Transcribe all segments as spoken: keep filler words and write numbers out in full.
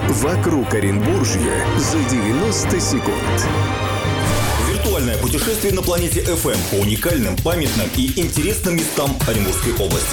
«Вокруг Оренбуржья за девяносто секунд». Виртуальное путешествие на планете эф эм по уникальным, памятным и интересным местам Оренбургской области.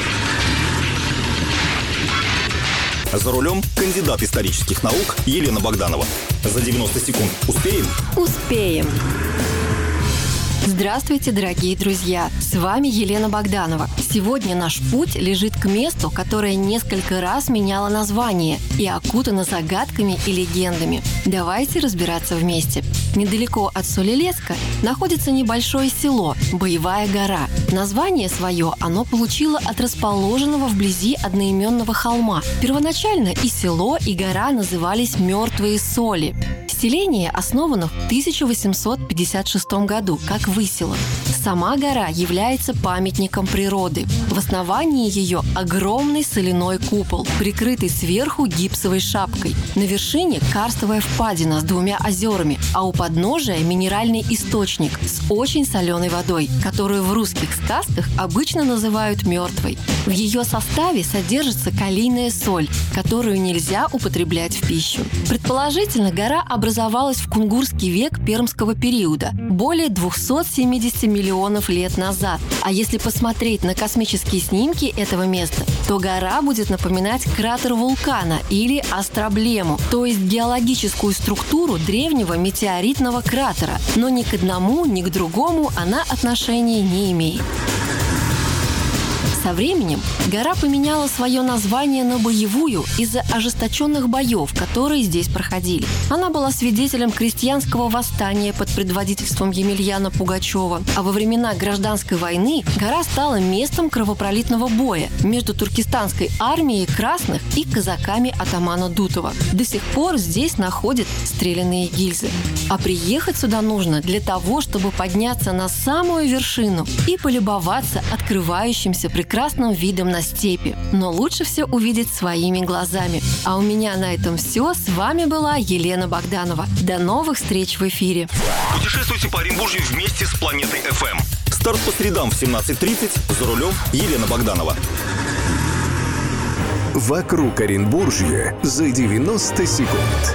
За рулем кандидат исторических наук Елена Богданова. За девяносто секунд успеем? Успеем! Здравствуйте, дорогие друзья! С вами Елена Богданова. Сегодня наш путь лежит к месту, которое несколько раз меняло название и окутано загадками и легендами. Давайте разбираться вместе. Недалеко от Солилецка находится небольшое село Боевая гора. Название свое оно получило от расположенного вблизи одноименного холма. Первоначально и село, и гора назывались Мертвые Соли. Селение основано в тысяча восемьсот пятьдесят шестом году, как высело. Сама гора является памятником природы. В основании ее огромный соляной купол, прикрытый сверху гипсовой шапкой. На вершине карстовая впадина с двумя озерами, а у подножия минеральный источник с очень соленой водой, которую в русских сказках обычно называют мертвой. В ее составе содержится калийная соль, которую нельзя употреблять в пищу. Предположительно, гора образовалась в кунгурский век пермского периода, более двухсот семидесяти миллионов лет назад. А если посмотреть на космические снимки этого места, то гора будет напоминать кратер вулкана или астроблему, то есть геологическую структуру древнего метеоритного кратера, но ни к одному, ни к другому она отношения не имеет. Со временем гора поменяла свое название на Боевую из-за ожесточенных боев, которые здесь проходили. Она была свидетелем крестьянского восстания под предводительством Емельяна Пугачева, а во времена гражданской войны гора стала местом кровопролитного боя между туркестанской армией красных и казаками атамана Дутова. До сих пор здесь находят стрелянные гильзы. А приехать сюда нужно для того, чтобы подняться на самую вершину и полюбоваться открывающимся прекрасным прекрасным видом на степи, но лучше все увидеть своими глазами. А у меня на этом все. С вами была Елена Богданова. До новых встреч в эфире. Путешествуйте по Оренбуржью вместе с планетой эф эм. Старт по средам в семнадцать тридцать. За рулем Елена Богданова. «Вокруг Оренбуржья за девяносто секунд».